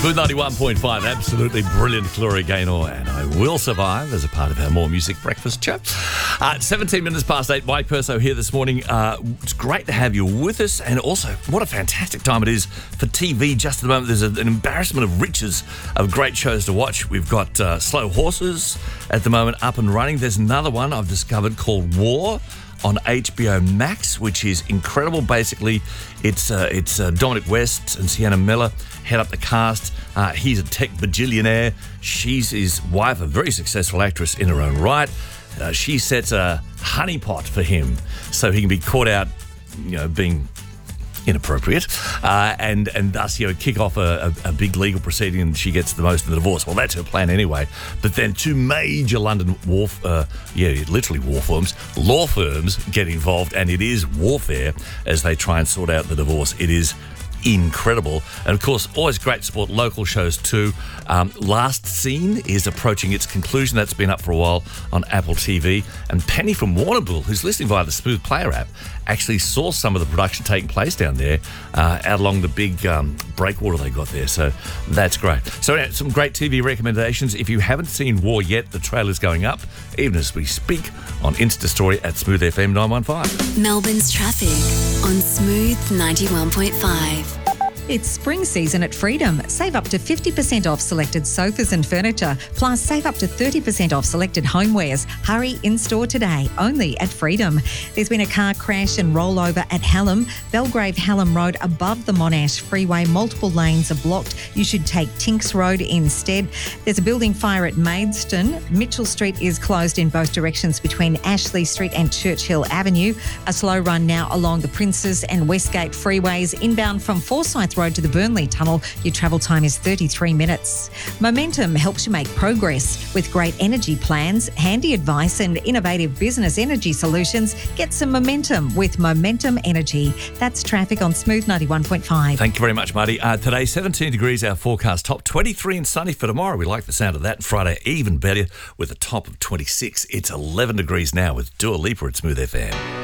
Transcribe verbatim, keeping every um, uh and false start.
Smooth ninety-one point five, absolutely brilliant Gloria Gaynor, and I Will Survive as a part of our More Music Breakfast show. Uh, seventeen minutes past eight, Mike Perso here this morning. Uh, it's great to have you with us, and also what a fantastic time it is for T V just at the moment. There's a, an embarrassment of riches of great shows to watch. We've got uh, Slow Horses at the moment up and running. There's another one I've discovered called War on H B O Max, which is incredible. Basically, it's uh, it's uh, Dominic West and Sienna Miller head up the cast. Uh, he's a tech bajillionaire. She's his wife, a very successful actress in her own right. Uh, she sets a honeypot for him so he can be caught out, you know, being inappropriate, uh, and and thus, you know, kick off a, a, a big legal proceeding, and she gets the most of the divorce. Well, that's her plan anyway. But then two major London war, uh, yeah, literally war firms, law firms get involved, and it is warfare as they try and sort out the divorce. It is incredible. And of course, always great support local shows too. Um, Last Scene is approaching its conclusion. That's been up for a while on Apple T V. And Penny from Warrnambool, who's listening via the Smooth Player app, actually saw some of the production taking place down there uh, out along the big um, breakwater they got there. So that's great. So anyway, some great T V recommendations. If you haven't seen War yet, the trailer's going up, even as we speak, on Insta Story at Smooth F M nine one five. Melbourne's traffic on Smooth ninety-one point five. It's spring season at Freedom. Save up to fifty percent off selected sofas and furniture, plus save up to thirty percent off selected homewares. Hurry in-store today, only at Freedom. There's been a car crash and rollover at Hallam. Belgrave Hallam Road above the Monash Freeway. Multiple lanes are blocked. You should take Tinks Road instead. There's a building fire at Maidstone. Mitchell Street is closed in both directions between Ashley Street and Churchill Avenue. A slow run now along the Princes and Westgate freeways. Inbound from Forsyth Road to the Burnley Tunnel, your travel time is thirty-three minutes. Momentum helps you make progress with great energy plans, handy advice and innovative business energy solutions. Get some momentum with Momentum Energy. That's traffic on Smooth ninety-one point five. Thank you very much, Marty. Uh, today, seventeen degrees, our forecast top, twenty-three and sunny for tomorrow. We like the sound of that. Friday, even better with a top of twenty-six. It's eleven degrees now with Dua Lipa at Smooth F M.